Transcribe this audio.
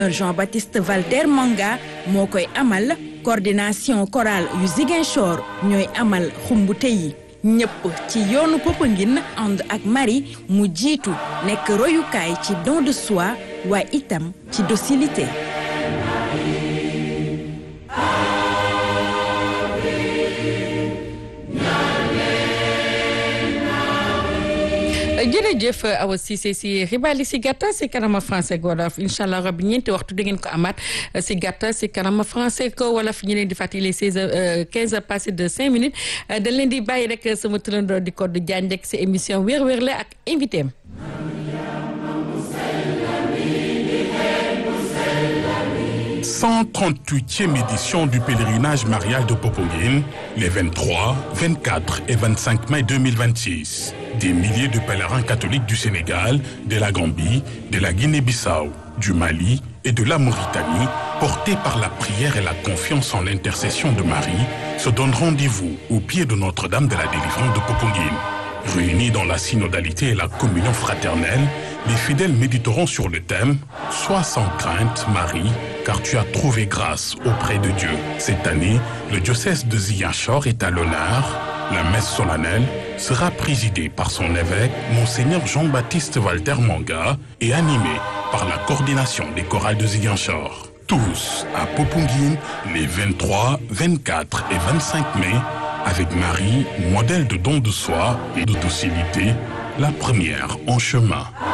Jean-Baptiste Valter Manga moo koy amal coordination chorale yu Ziguinchor ñooy amal xumbute yi ñëpp ci yoonu Popenguine ànd ak Marie mu jiitu nekk royukaay ci don de soi waaye itam ci docilité. jërëjëf Awa Cissé si xibaar yi si gàttal si kanama français ak wolof incha allah rabi ñeenti waxtu di ngeen ko amaat si gàttal si kanama français ko wolof ñu leen di fàttali 15 heures passées de 5 minutes dañ leen di bàyyi rek sama turandoo di Codé Diagne rek si émission wér wér la ak invité am. 138e édition du pèlerinage marial de Popenguine, les 23, 24 et 25 mai 2026. Des milliers de pèlerins catholiques du Sénégal, de la Gambie, de la Guinée-Bissau, du Mali et de la Mauritanie, portés par la prière et la confiance en l'intercession de Marie, se donnent rendez-vous au pied de Notre-Dame de la Délivrance de Popenguine. Réunis dans la synodalité et la communion fraternelle, les fidèles méditeront sur le thème « Sois sans crainte, Marie, car tu as trouvé grâce auprès de Dieu ». Cette année, le diocèse de Ziguinchor est à l'honneur. La messe solennelle sera présidée par son évêque, Monseigneur Jean-Baptiste Valter Manga, et animée par la coordination des chorales de Ziguinchor. Tous à Popenguine les 23, 24 et 25 mai, avec Marie, modèle de don de soi et de docilité, la première en chemin.